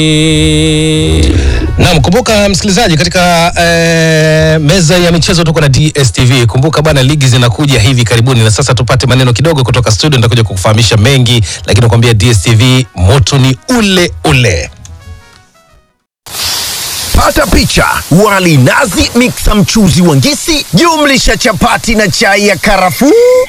Naam, kumbuka msikilizaji, katika meza ya michezo tuko na DStv. Kumbuka bana, ligi zinakuja hivi karibuni, na sasa tupate maneno kidogo kutoka studio. Nitakuja kukufahamisha mengi, lakini nakwambia DStv moto ni ule ule. Pata picha: wali nazi, miksa mchuzi wa ngisi, jumlisha chapati na chai ya karafuu.